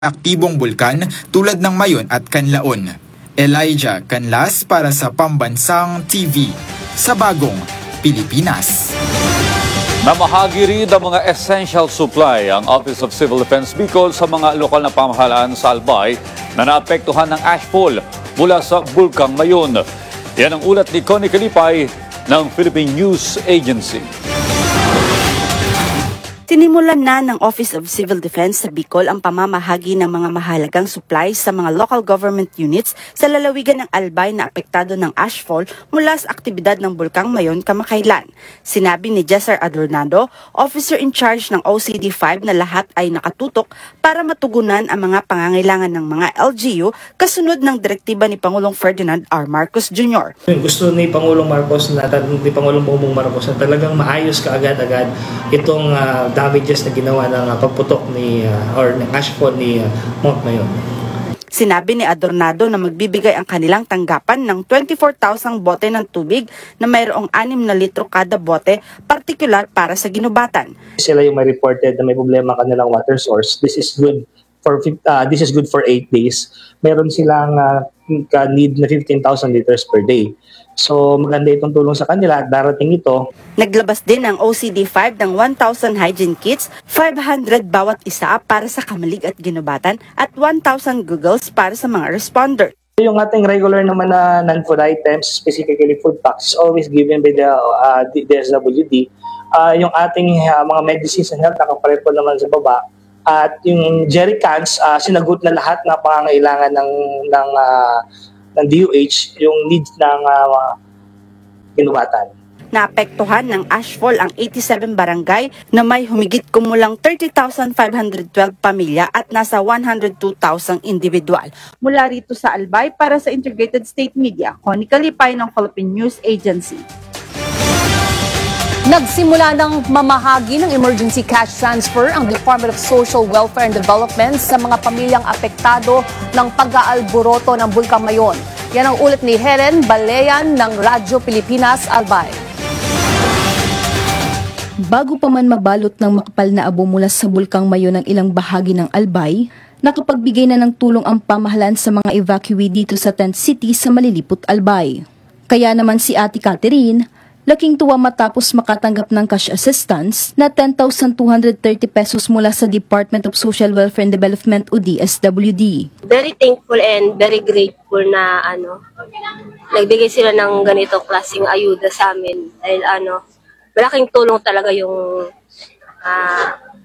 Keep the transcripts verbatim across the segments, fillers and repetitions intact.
aktibong bulkan tulad ng Mayon at Canlaon. Elijah Canlas para sa Pambansang T V sa Bagong Pilipinas. Namahagi rin ang mga essential supply ang Office of Civil Defense Bicol sa mga lokal na pamahalaan sa Albay na naapektuhan ng ashfall mula sa Bulkang Mayon. Yan ang ulat ni Connie Kalipay ng Philippine News Agency. Sinimulan na ng Office of Civil Defense sa Bicol ang pamamahagi ng mga mahalagang supplies sa mga local government units sa lalawigan ng Albay na apektado ng ashfall mula sa aktibidad ng Bulkang Mayon kamakailan. Sinabi ni Jesser Adornado, officer in charge ng O C D five na lahat ay nakatutok para matugunan ang mga pangangailangan ng mga L G U kasunod ng direktiba ni Pangulong Ferdinand R. Marcos Junior Gusto ni Pangulong Marcos na ni Pangulong Bongbong Marcos na talagang maayos kaagad-agad itong uh, damages na ginawa ng uh, pagputok ni uh, or ng ashfall ni uh, Mount Mayon. Sinabi ni Adornado na magbibigay ang kanilang tanggapan ng twenty-four thousand bote ng tubig na mayroong anim na litro kada bote, partikular para sa ginubatan. Sila yung may reported na may problema kanilang water source. This is good for uh, this is good for eight days. Meron silang uh, need na fifteen thousand liters per day. So maganda itong tulong sa kanila at darating ito. Naglabas din ang O C D five ng one thousand hygiene kits, five hundred bawat isa para sa kamalig at ginubatan at one thousand goggles para sa mga responder. Yung ating regular naman na non-food items, specifically food packs, always given by the uh, D S W D. Uh, yung ating uh, mga medicines and health, nakaparepo naman sa baba. At yung jerry cans, uh, sinagot na lahat na pangangailangan ng, ng uh, ng D O H, yung needs ng uh, ginubatan. Naapektuhan ng ashfall ang eighty-seven barangay na may humigit kumulang thirty thousand five hundred twelve pamilya at nasa one hundred two thousand individual. Mula rito sa Albay para sa Integrated State Media, Connie Kalipay ng Philippine News Agency. Nagsimula ng mamahagi ng emergency cash transfer ang Department of Social Welfare and Development sa mga pamilyang apektado ng pag-aalboroto ng Bulkang Mayon. Yan ang ulat ni Helen Baleyan ng Radyo Pilipinas, Albay. Bago pa man mabalot ng makapal na abo mula sa Bulkang Mayon ng ilang bahagi ng Albay, nakapagbigay na ng tulong ang pamahalaan sa mga evacuee dito sa Tent City sa Malilipot, Albay. Kaya naman si Ate Catherine, laking tuwa matapos makatanggap ng cash assistance na ten thousand two hundred thirty pesos mula sa Department of Social Welfare and Development o D S W D. Very thankful and very grateful na ano, nagbigay sila ng ganitong klaseng ayuda sa amin dahil ano, malaking tulong talaga yung uh,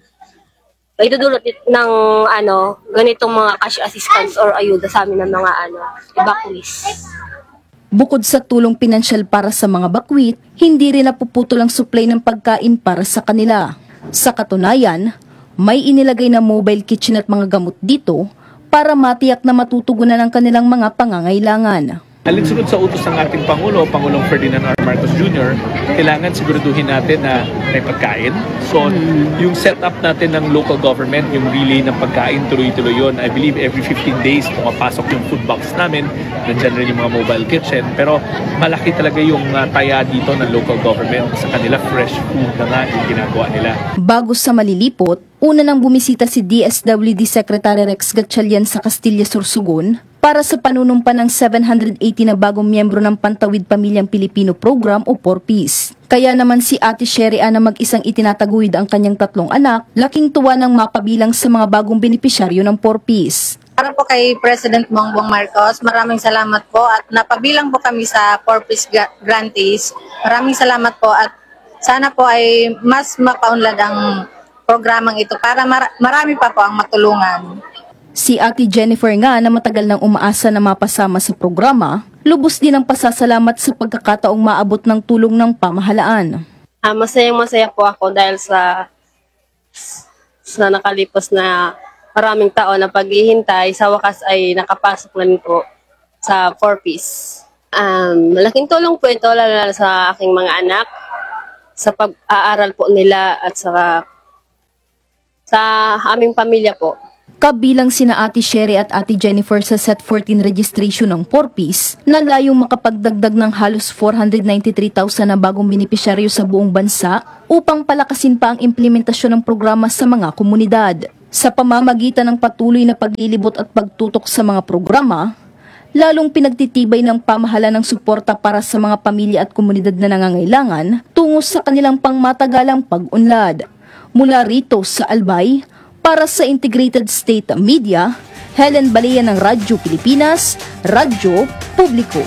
may dudulot ng ano, ganitong mga cash assistance or ayuda sa amin ng mga ano, evacuees. Bukod sa tulong pinansyal para sa mga bakwit, hindi rin napuputol ang supply ng pagkain para sa kanila. Sa katunayan, may inilagay na mobile kitchen at mga gamot dito para matiyak na matutugunan ang kanilang mga pangangailangan. Alinsunod sa utos ng ating Pangulo, Pangulong Ferdinand R. Marcos Junior, kailangan siguraduhin natin na may pagkain. So, yung setup natin ng local government, yung relay ng pagkain, tuloy-tuloy yun. I believe every fifteen days, pumapasok yung food box namin. Nandiyan rin yung mga mobile kitchen. Pero malaki talaga yung uh, taya dito ng local government sa kanila. Fresh food na nga yung ginagawa nila. Bago sa Malilipot, una nang bumisita si D S W D Secretary Rex Gatchalian sa Castilla, Sorsogon para sa panunumpa ng seven hundred eighty na bagong miyembro ng Pantawid Pamilyang Pilipino Program o P O R P I S. Kaya naman si Ate Sherry Ann na mag-isang itinataguyod ang kanyang tatlong anak, laking tuwa ng mapabilang sa mga bagong benepisyaryo ng P O R P I S. Para po kay President Bongbong Marcos, maraming salamat po at napabilang po kami sa P O R P I S grantees. Maraming salamat po at sana po ay mas mapaunlad ang programang ito para mar- marami pa po ang matulungan. Si Ate Jennifer nga na matagal nang umaasa na mapasama sa programa, lubos din ang pasasalamat sa pagkakataong maabot ng tulong ng pamahalaan. Uh, masayang masaya po ako dahil sa sa nakalipas na maraming taon na paghihintay, sa wakas ay nakapasok na rin po sa P O R P I S. Um, malaking tulong po ito lalo sa aking mga anak, sa pag-aaral po nila at sa, sa aming pamilya po. Kabilang sina Ate Sherry at Ate Jennifer sa Set fourteen registration ng P O R P I S na layong makapagdagdag ng halos four hundred ninety-three thousand na bagong benepisyaryo sa buong bansa upang palakasin pa ang implementasyon ng programa sa mga komunidad. Sa pamamagitan ng patuloy na paglilibot at pagtutok sa mga programa, lalong pinagtitibay ng pamahalaan ng suporta para sa mga pamilya at komunidad na nangangailangan tungo sa kanilang pangmatagalang pag-unlad. Mula rito sa Albay, para sa Integrated State Media, Helen Balea ng Radyo Pilipinas, Radyo Publiko.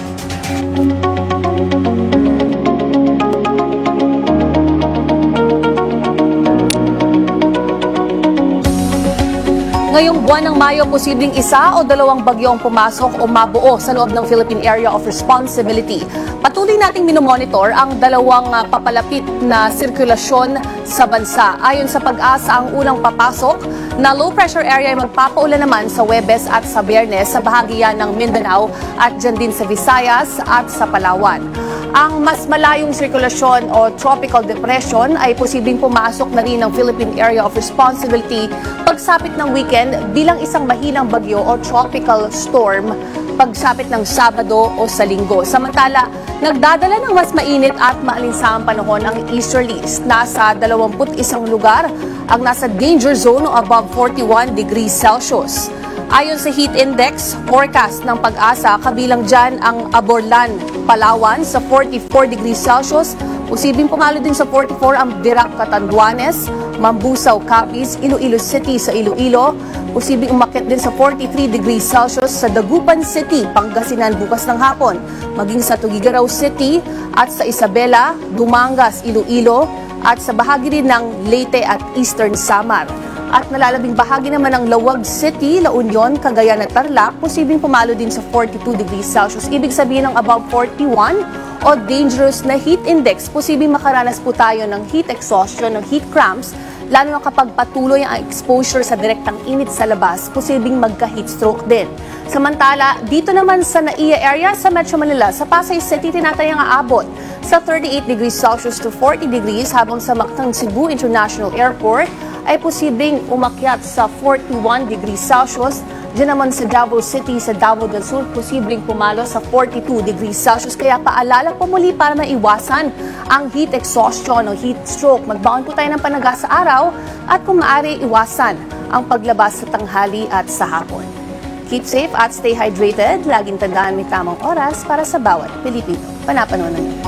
Ngayong buwan ng Mayo, posibleng isa o dalawang bagyo ang pumasok o mabuo sa loob ng Philippine Area of Responsibility. Patuloy nating minomonitor ang dalawang uh, papalapit na sirkulasyon sa bansa. Ayon sa Pag-asa, ang unang papasok na low pressure area ay magpapaulan naman sa Huwebes at sa Biyernes sa bahagian ng Mindanao at dyan din sa Visayas at sa Palawan. Ang mas malayong sirkulasyon o tropical depression ay posibleng pumasok na rin ng Philippine Area of Responsibility pagsapit ng weekend bilang isang mahinang bagyo o tropical storm pagsapit ng Sabado o sa Linggo. Samantala, nagdadala ng mas mainit at maalinsangang panahon ang easterlies. Nasa dalawampu't isang lugar ang nasa danger zone o above forty-one degrees Celsius. Ayon sa heat index forecast ng Pag-asa, kabilang dyan ang Aborlan, Palawan sa forty-four degrees Celsius. Posibleng pumalo din sa forty-four ang Virac, Catanduanes, Mambusaw, Capiz, Iloilo City sa Iloilo. Posibleng umakyat din sa forty-three degrees Celsius sa Dagupan City, Pangasinan bukas ng hapon. Maging sa Tuguegarao City at sa Isabela, Dumangas, Iloilo at sa bahagi rin ng Leyte at Eastern Samar. At nalalabing bahagi naman ng Lawag City, La Union, Cagayan at Tarlac, posibleng pumalo din sa forty-two degrees Celsius. Ibig sabihin ng above forty-one o dangerous na heat index, posibleng makaranas po tayo ng heat exhaustion, ng heat cramps, lalo na kapag patuloy ang exposure sa direktang init sa labas, posibleng magka-heat stroke din. Samantala, dito naman sa N A I A area sa Metro Manila, sa Pasay City, tinatayang aabot sa thirty-eight degrees Celsius to forty degrees, habang sa Mactan Cebu International Airport ay posibleng umakyat sa forty-one degrees Celsius. Diyan naman sa Davao City, sa Davao del Sur, posibleng pumalo sa forty-two degrees Celsius. Kaya paalala po muli para maiwasan ang heat exhaustion o heat stroke. Magbaon po tayo ng panaga sa araw at kung maaari iwasan ang paglabas sa tanghali at sa hapon. Keep safe at stay hydrated. Laging tandaan may tamang oras para sa bawat Pilipino. Panapanood niyo.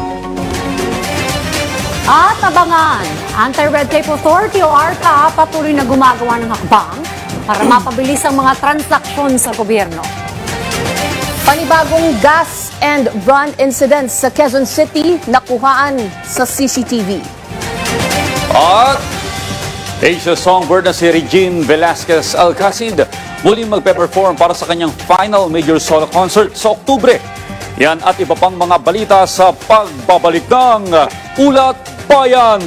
At abangan, Anti-Red Tape Authority o A R T A patuloy na gumagawa ng hakbang para mapabilis ang mga transaksyon sa gobyerno. Panibagong gas and run incidents sa Quezon City nakuhaan sa C C T V. At Asia songbird na si Regine Velasquez Alcacid muling magpe-perform para sa kanyang final major solo concert sa Oktubre. Yan at iba pang mga balita sa pagbabalik ng Ulat Bayan.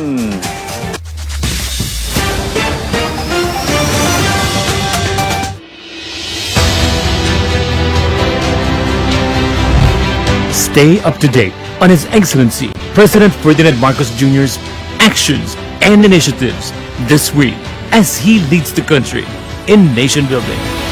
Stay up to date on His Excellency President Ferdinand Marcos Junior's actions and initiatives this week as he leads the country in nation building.